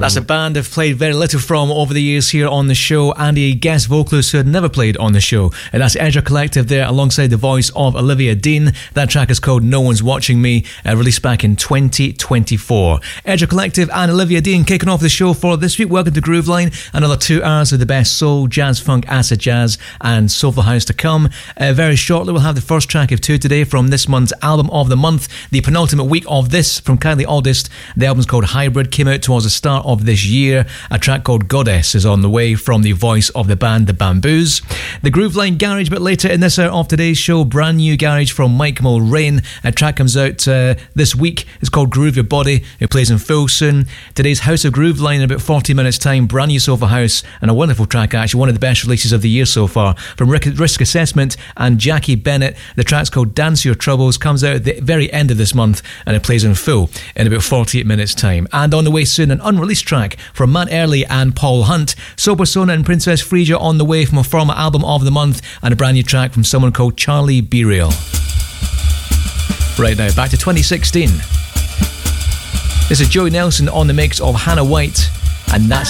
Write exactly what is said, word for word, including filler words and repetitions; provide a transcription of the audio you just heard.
That's a band I've played very little from over the years here on the show, and a guest vocalist who had never played on the show. And that's Edger Collective there, alongside the voice of Olivia Dean. That track is called No One's Watching Me, uh, released back in twenty twenty-four. Edger Collective and Olivia Dean kicking off the show for this week. Welcome to Grooveline. Another two hours of the best soul, jazz, funk, acid jazz, and soulful house to come. Uh, very shortly, we'll have the first track of two today from this month's album of the month, the penultimate week of this, from Kylie Aldist. The album's called Hybrid, came out towards the start of this year. A track called Goddess is on the way from the voice of the band The Bamboos. The Grooveline Garage, but later in this hour of today's show, brand new garage from Mike Mulrain. A track comes out uh, this week. It's called Groove Your Body. It plays in full soon. Today's House of Grooveline in about forty minutes time. Brand new sofa house and a wonderful track, actually one of the best releases of the year so far, from Risk Assessment and Jackie Bennett. The track's called Dance Your Troubles, comes out at the very end of this month, and it plays in full in about forty-eight minutes time. And on the way soon, an unreleased track from Matt Early and Paul Hunt. Soul Persona and Princess Frisia on the way from a former album of the month, and a brand new track from someone called Charlie Burial. Right now, back to twenty sixteen. This is Joey Nelson on the mix of Hannah White, and that's